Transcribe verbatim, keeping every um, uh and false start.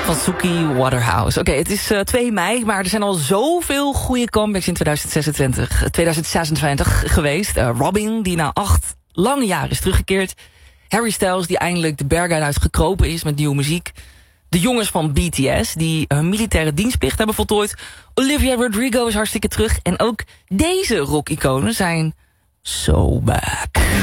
Van Suki Waterhouse. Oké, okay, het is uh, twee mei, maar er zijn al zoveel goede comebacks in twintig zesentwintig, twintig zesentwintig geweest. Uh, Robin, die na acht lange jaren is teruggekeerd. Harry Styles, die eindelijk de bergen uit gekropen is met nieuwe muziek. De jongens van B T S, die hun militaire dienstplicht hebben voltooid. Olivia Rodrigo is hartstikke terug. En ook deze rock-iconen zijn so back.